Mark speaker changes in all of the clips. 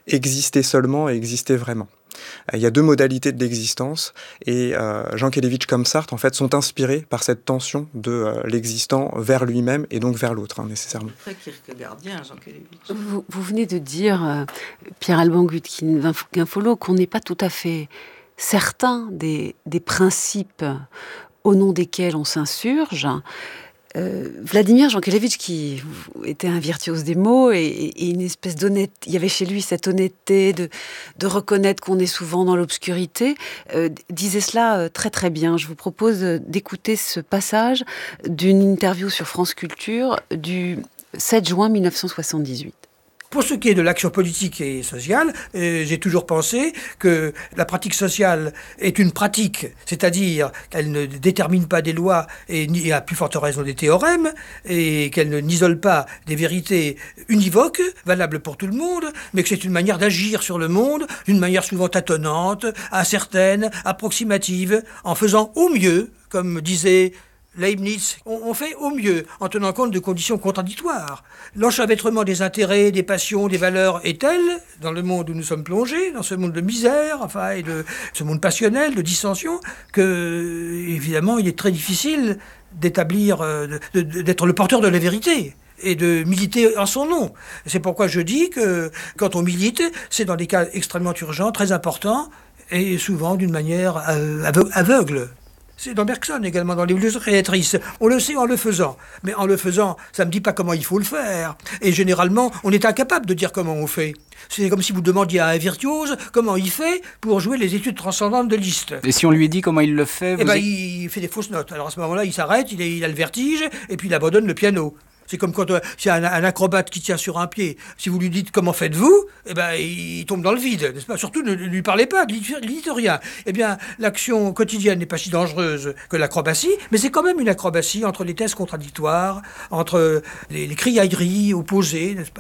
Speaker 1: exister seulement et exister vraiment. Il y a deux modalités de l'existence et Jankélévitch comme Sartre en fait sont inspirés par cette tension de l'existant vers lui-même et donc vers l'autre nécessairement.
Speaker 2: Très kierkegaardien, Jankélévitch.
Speaker 3: Vous venez de dire, Pierre-Alban Gudkin-Guinfolleau, qu'on n'est pas tout à fait certain des principes au nom desquels on s'insurge. Vladimir Jankélévitch, qui était un virtuose des mots et une espèce d'honnêteté, il y avait chez lui cette honnêteté de reconnaître qu'on est souvent dans l'obscurité, disait cela très très bien. Je vous propose d'écouter ce passage d'une interview sur France Culture du 7 juin 1978.
Speaker 4: Pour ce qui est de l'action politique et sociale, j'ai toujours pensé que la pratique sociale est une pratique, c'est-à-dire qu'elle ne détermine pas des lois et à plus forte raison des théorèmes, et qu'elle n'isole pas des vérités univoques, valables pour tout le monde, mais que c'est une manière d'agir sur le monde, d'une manière souvent tâtonnante, incertaine, approximative, en faisant au mieux, comme disait Leibniz, on fait au mieux en tenant compte de conditions contradictoires. L'enchevêtrement des intérêts, des passions, des valeurs est tel, dans le monde où nous sommes plongés, dans ce monde de misère, et de ce monde passionnel, de dissension, que, évidemment, il est très difficile d'établir, d'être le porteur de la vérité et de militer en son nom. C'est pourquoi je dis que quand on milite, c'est dans des cas extrêmement urgents, très importants, et souvent d'une manière aveugle. C'est dans Bergson également, dans l'évolution créatrice. On le sait en le faisant. Mais en le faisant, ça ne me dit pas comment il faut le faire. Et généralement, on est incapable de dire comment on fait. C'est comme si vous demandiez à un virtuose comment il fait pour jouer les études transcendantes de Liszt.
Speaker 5: Et si on lui dit comment il le fait
Speaker 4: il fait des fausses notes. Alors à ce moment-là, il s'arrête, il a le vertige, et puis il abandonne le piano. C'est comme quand c'est un acrobate qui tient sur un pied. Si vous lui dites comment faites-vous, il tombe dans le vide, n'est-ce pas ? Surtout ne lui parlez pas, ne lui dites rien. Eh bien, l'action quotidienne n'est pas si dangereuse que l'acrobatie, mais c'est quand même une acrobatie entre les thèses contradictoires, entre les criailleries opposées, n'est-ce pas ?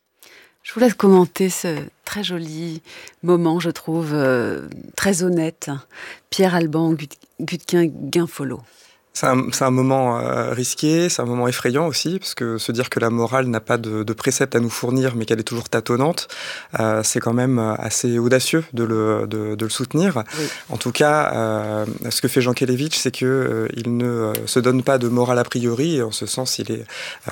Speaker 3: Je vous laisse commenter ce très joli moment, je trouve, très honnête. Pierre-Alban Gudkin-Guinfolleau.
Speaker 1: C'est un moment risqué, c'est un moment effrayant aussi, parce que se dire que la morale n'a pas de préceptes à nous fournir, mais qu'elle est toujours tâtonnante, c'est quand même assez audacieux de le soutenir. Oui. En tout cas, ce que fait Jankélévitch, c'est qu'il ne se donne pas de morale a priori, et en ce sens, il est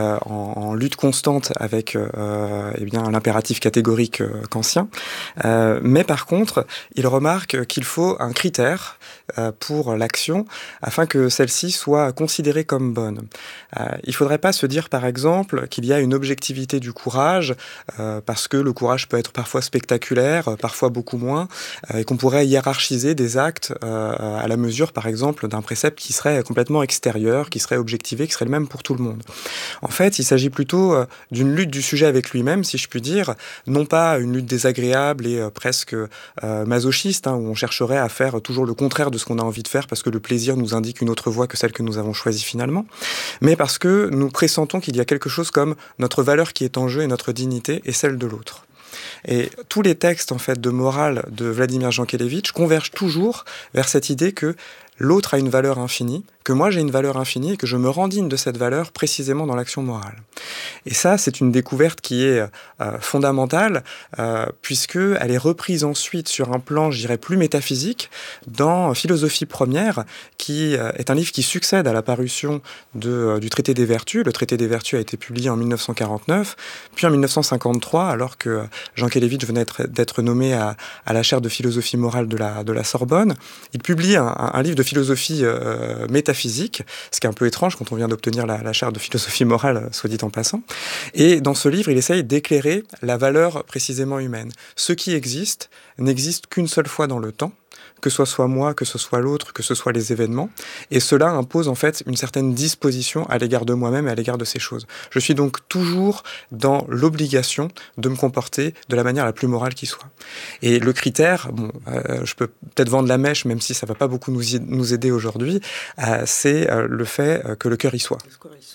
Speaker 1: en lutte constante avec l'impératif catégorique kantien. Mais par contre, il remarque qu'il faut un critère pour l'action, afin que celle-ci soit considérée comme bonne. Il ne faudrait pas se dire, par exemple, qu'il y a une objectivité du courage, parce que le courage peut être parfois spectaculaire, parfois beaucoup moins, et qu'on pourrait hiérarchiser des actes à la mesure, par exemple, d'un précepte qui serait complètement extérieur, qui serait objectivé, qui serait le même pour tout le monde. En fait, il s'agit plutôt d'une lutte du sujet avec lui-même, si je puis dire, non pas une lutte désagréable et presque masochiste, où on chercherait à faire toujours le contraire de ce qu'on a envie de faire, parce que le plaisir nous indique une autre voie que celle que nous avons choisie finalement, mais parce que nous pressentons qu'il y a quelque chose comme notre valeur qui est en jeu et notre dignité et celle de l'autre. Et tous les textes en fait de morale de Vladimir Jankélévitch convergent toujours vers cette idée que l'autre a une valeur infinie, que moi j'ai une valeur infinie et que je me rends digne de cette valeur précisément dans l'action morale. Et ça, c'est une découverte qui est fondamentale, puisqu'elle est reprise ensuite sur un plan, je dirais, plus métaphysique, dans Philosophie première, qui est un livre qui succède à la parution du Traité des Vertus. Le Traité des Vertus a été publié en 1949, puis en 1953, alors que Jankélévitch venait d'être nommé à la chaire de philosophie morale de la Sorbonne. Il publie un livre de philosophie métaphysique, ce qui est un peu étrange quand on vient d'obtenir la chaire de philosophie morale, soit dit en passant. Et dans ce livre, il essaye d'éclairer la valeur précisément humaine. Ce qui existe n'existe qu'une seule fois dans le temps, que ce soit moi, que ce soit l'autre, que ce soit les événements. Et cela impose en fait une certaine disposition à l'égard de moi-même et à l'égard de ces choses. Je suis donc toujours dans l'obligation de me comporter de la manière la plus morale qui soit. Et le critère, je peux peut-être vendre la mèche, même si ça ne va pas beaucoup nous aider aujourd'hui, c'est le fait que le cœur y soit.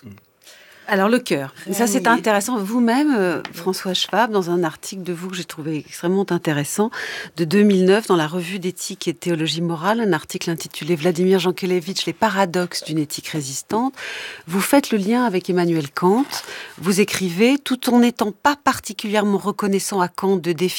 Speaker 3: Alors le cœur, et ça c'est intéressant. Vous-même, François Schwab, dans un article de vous que j'ai trouvé extrêmement intéressant, de 2009, dans la revue d'éthique et de théologie morale, un article intitulé Vladimir Jankélévitch, les paradoxes d'une éthique résistante, vous faites le lien avec Emmanuel Kant. Vous écrivez, tout en n'étant pas particulièrement reconnaissant à Kant de définir